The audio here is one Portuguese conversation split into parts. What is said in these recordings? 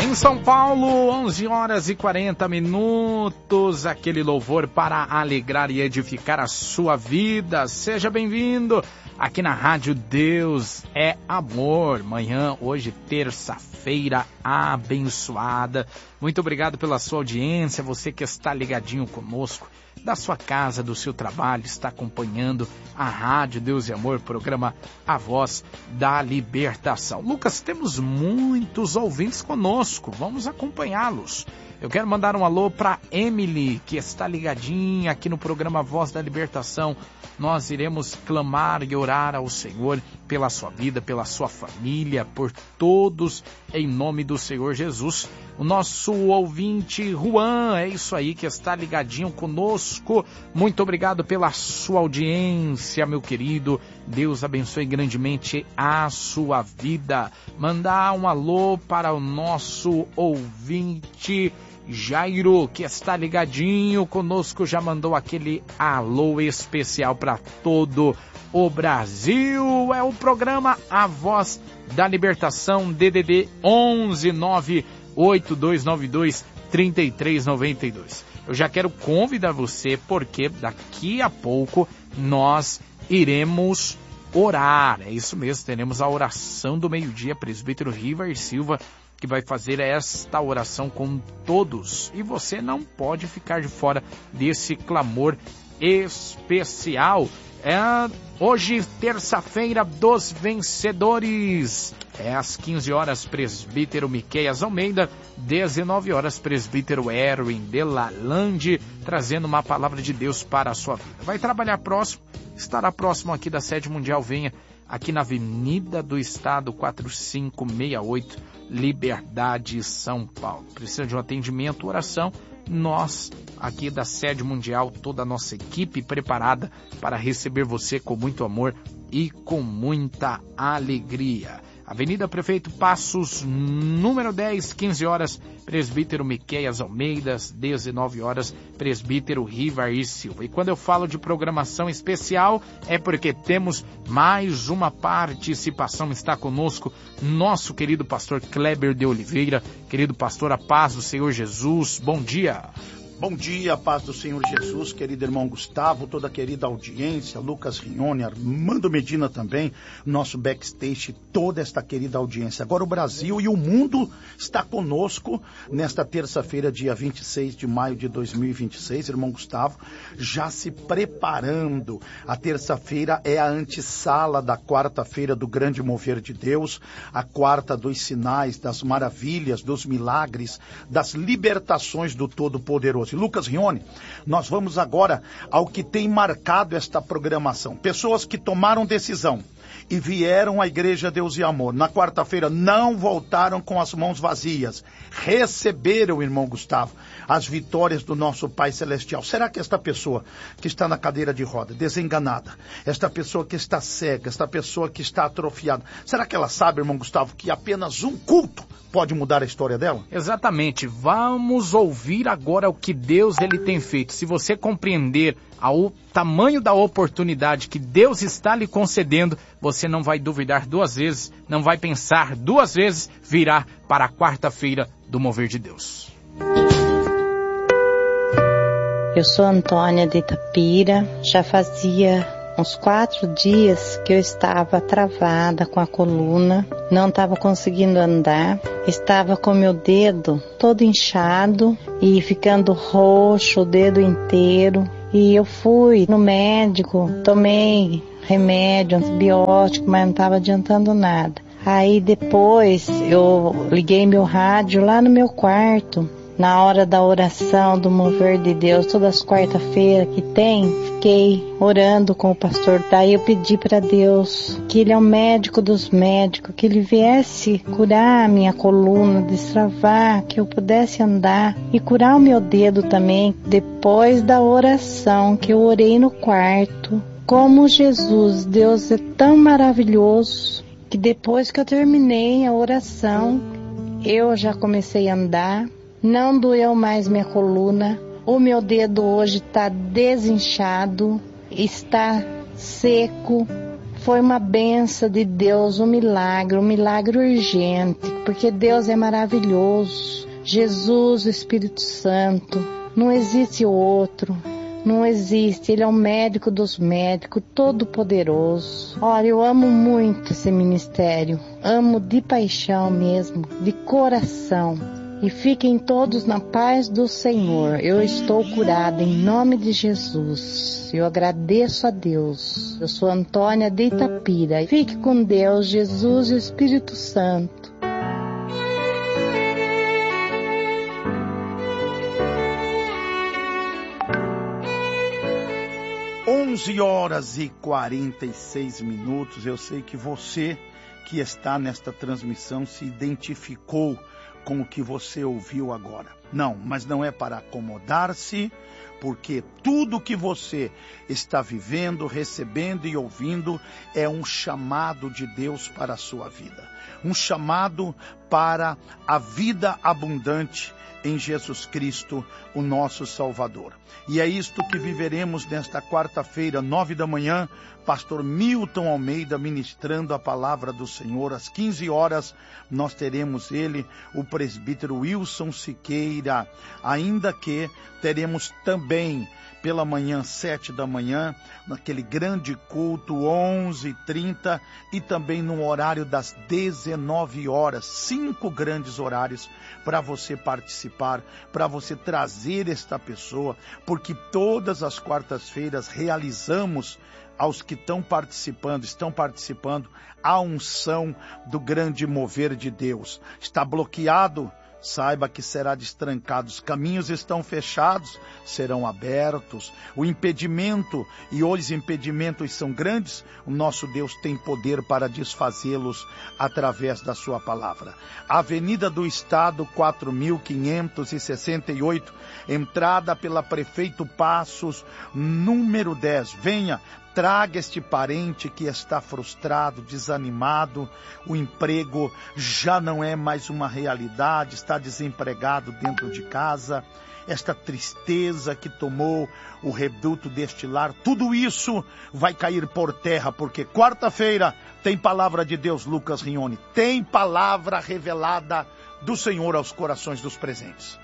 Em São Paulo, 11 horas e 40 minutos, aquele louvor para alegrar e edificar a sua vida. Seja bem-vindo aqui na Rádio Deus é Amor. Manhã, hoje, terça-feira abençoada. Muito obrigado pela sua audiência, você que está ligadinho conosco, da sua casa, do seu trabalho, está acompanhando a Rádio Deus e Amor, programa A Voz da Libertação. Lucas, temos muitos ouvintes conosco, vamos acompanhá-los. Eu quero mandar um alô para Emily, que está ligadinha aqui no programa Voz da Libertação. Nós iremos clamar e orar ao Senhor pela sua vida, pela sua família, por todos, em nome do Senhor Jesus. O nosso ouvinte Juan, é isso aí, que está ligadinho conosco. Muito obrigado pela sua audiência, meu querido. Deus abençoe grandemente a sua vida. Mandar um alô para o nosso ouvinte Jairo, que está ligadinho conosco, já mandou aquele alô especial para todo o Brasil. É o programa A Voz da Libertação, DDD 11982923392. Eu já quero convidar você, porque daqui a pouco nós iremos orar. É isso mesmo, teremos a oração do meio-dia, presbítero Rivar Silva, que vai fazer esta oração com todos. E você não pode ficar de fora desse clamor especial. Hoje, terça-feira dos vencedores. Às 15 horas, presbítero Miqueias Almeida. 19 horas, presbítero Erwin Delalande, trazendo uma palavra de Deus para a sua vida. Vai trabalhar próximo, estará próximo aqui da Sede Mundial Venha, aqui na Avenida do Estado 4568, Liberdade, São Paulo. Precisa de um atendimento, oração? Nós, aqui da Sede Mundial, toda a nossa equipe preparada para receber você com muito amor e com muita alegria. Avenida Prefeito Passos, número 10, 15 horas, presbítero Miqueias Almeida, 19 horas, presbítero Rivar Silva. E quando eu falo de programação especial, é porque temos mais uma participação. Está conosco nosso querido pastor Kleber de Oliveira. Querido pastor, a paz do Senhor Jesus, bom dia. Bom dia, a paz do Senhor Jesus, querido irmão Gustavo, toda a querida audiência, Lucas Rione, Armando Medina também, nosso backstage, toda esta querida audiência. Agora o Brasil e o mundo está conosco nesta terça-feira, dia 26 de maio de 2026, irmão Gustavo, já se preparando. A terça-feira é a antessala da quarta-feira do grande mover de Deus, a quarta dos sinais, das maravilhas, dos milagres, das libertações do Todo-Poderoso. Lucas Rione, nós vamos agora ao que tem marcado esta programação. Pessoas que tomaram decisão e vieram à Igreja Deus e Amor. Na quarta-feira não voltaram com as mãos vazias. Receberam, irmão Gustavo, as vitórias do nosso Pai Celestial. Será que esta pessoa que está na cadeira de roda, desenganada, esta pessoa que está cega, esta pessoa que está atrofiada, será que ela sabe, irmão Gustavo, que apenas um culto pode mudar a história dela? Exatamente. Vamos ouvir agora o que Deus ele tem feito. Se você compreender o tamanho da oportunidade que Deus está lhe concedendo, você não vai duvidar duas vezes, não vai pensar duas vezes, virá para a quarta-feira do mover de Deus. Eu sou Antônia de Itapira, já fazia uns 4 dias que eu estava travada com a coluna, não estava conseguindo andar, estava com meu dedo todo inchado e ficando roxo, o dedo inteiro. E eu fui no médico, tomei remédio, antibiótico, mas não estava adiantando nada. Aí depois eu liguei meu rádio lá no meu quarto, na hora da oração do mover de Deus, todas as quarta-feiras que tem, fiquei orando com o pastor. Daí eu pedi para Deus que Ele é o médico dos médicos, que Ele viesse curar a minha coluna, destravar, que eu pudesse andar e curar o meu dedo também. Depois da oração que eu orei no quarto, como Jesus, Deus é tão maravilhoso, que depois que eu terminei a oração, eu já comecei a andar. Não doeu mais minha coluna, o meu dedo hoje está desinchado, está seco, Foi uma benção de Deus, um milagre urgente, porque Deus é maravilhoso. Jesus, o Espírito Santo, não existe outro. Não existe, Ele é o médico dos médicos, todo poderoso. Olha, eu amo muito esse ministério, amo de paixão mesmo, de coração. E fiquem todos na paz do Senhor. Eu estou curada em nome de Jesus. Eu agradeço a Deus. Eu sou Antônia de Itapira. Fique com Deus, Jesus e o Espírito Santo. 11h46. Eu sei que você que está nesta transmissão se identificou com o que você ouviu agora. Não, mas não é para acomodar-se, porque tudo que você está vivendo, recebendo e ouvindo é um chamado de Deus para a sua vida. Um chamado para a vida abundante em Jesus Cristo, o nosso Salvador. E é isto que viveremos nesta quarta-feira, 9 da manhã, pastor Milton Almeida ministrando a palavra do Senhor. Às 15 horas nós teremos ele, o presbítero Wilson Siqueira, ainda que teremos também pela manhã, 7 da manhã, naquele grande culto, 11h30, e também no horário das 19 horas, 5 grandes horários para você participar, para você trazer esta pessoa, porque todas as quartas-feiras realizamos aos que estão participando, a unção do grande mover de Deus. Está bloqueado? Saiba que será destrancado. Os caminhos estão fechados, serão abertos. O impedimento, e os impedimentos são grandes, o nosso Deus tem poder para desfazê-los através da sua palavra. Avenida do Estado, 4.568, entrada pela Prefeito Passos, número 10. Venha, traga este parente que está frustrado, desanimado, o emprego já não é mais uma realidade, está desempregado dentro de casa, esta tristeza que tomou o reduto deste lar, tudo isso vai cair por terra, porque quarta-feira tem palavra de Deus, Lucas Rione, tem palavra revelada do Senhor aos corações dos presentes.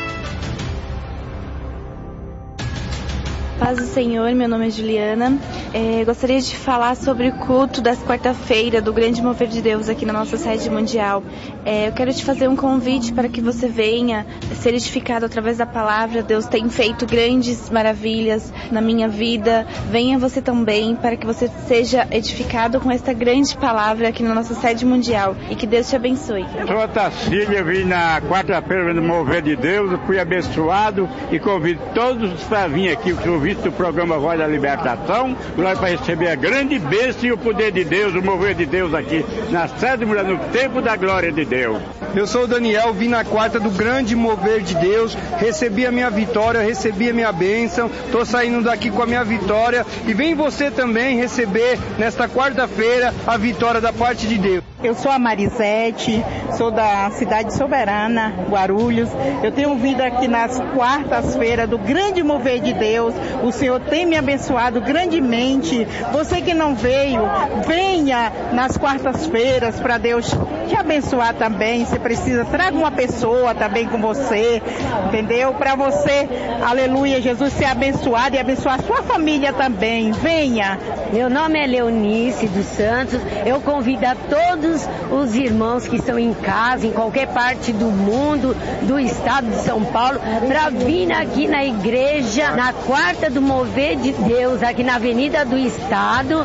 Paz do Senhor, meu nome é Juliana. Gostaria de falar sobre o culto das quarta-feira do Grande Mover de Deus aqui na nossa sede mundial. Eu quero te fazer um convite para que você venha ser edificado através da palavra. Deus tem feito grandes maravilhas na minha vida. Venha você também para que você seja edificado com esta grande palavra aqui na nossa sede mundial. E que Deus te abençoe. Eu sou Tacília, vim na quarta-feira no Mover de Deus, fui abençoado e convido todos para vir aqui, o do programa Voz da Libertação, nós para receber a grande bênção e o poder de Deus, o mover de Deus aqui na sede mulher, no tempo da glória de Deus. Eu sou o Daniel, vim na quarta do grande mover de Deus, recebi a minha vitória, recebi a minha bênção, estou saindo daqui com a minha vitória e vem você também receber nesta quarta-feira a vitória da parte de Deus. Eu sou a Marisete, sou da cidade Soberana, Guarulhos. Eu tenho vindo aqui nas quartas-feiras do grande mover de Deus. O Senhor tem me abençoado grandemente. Você que não veio, venha nas quartas-feiras para Deus te abençoar também. Se precisa, traga uma pessoa também com você, entendeu? Para você, aleluia, Jesus ser abençoado e abençoar a sua família também. Venha. Meu nome é Leonice dos Santos. Eu convido a todos os irmãos que estão em casa, em qualquer parte do mundo, do estado de São Paulo, para vir aqui na igreja, na quarta do Mover de Deus, aqui na Avenida do Estado,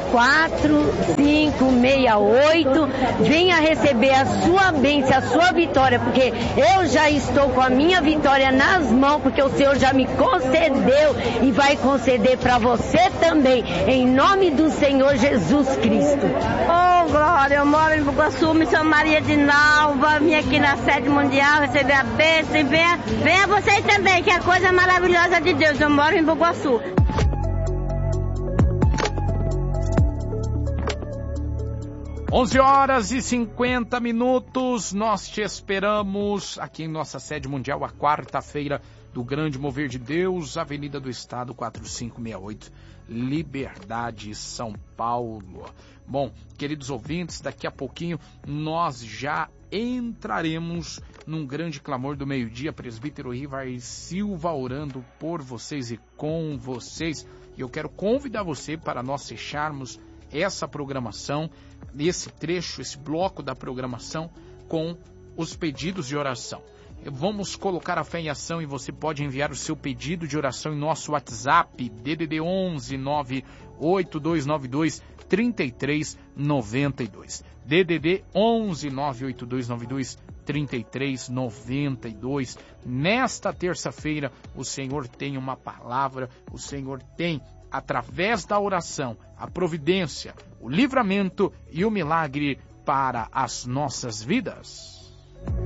4568. Venha receber a sua bênção, a sua vitória, porque eu já estou com a minha vitória nas mãos, porque o Senhor já me concedeu e vai conceder para você também, em nome do Senhor Jesus Cristo. Oh, glória, eu moro em Bugaçu, me chamo Maria de Nalva, vim aqui na sede mundial receber a bênção e venha vocês também, que é a coisa maravilhosa de Deus. Eu moro em Bugaçu. 11h50, nós te esperamos aqui em nossa sede mundial, a quarta-feira do Grande Mover de Deus, Avenida do Estado, 4568, Liberdade, São Paulo. Bom, queridos ouvintes, daqui a pouquinho nós já entraremos num grande clamor do meio-dia, presbítero Rivar Silva orando por vocês e com vocês. E eu quero convidar você para nós fecharmos essa programação, esse trecho, esse bloco da programação com os pedidos de oração. Vamos colocar a fé em ação e você pode enviar o seu pedido de oração em nosso WhatsApp, DDD 11 98292 3392. DDD 11 98292 3392. Nesta terça-feira, o Senhor tem uma palavra, o Senhor tem, através da oração, a providência, o livramento e o milagre para as nossas vidas.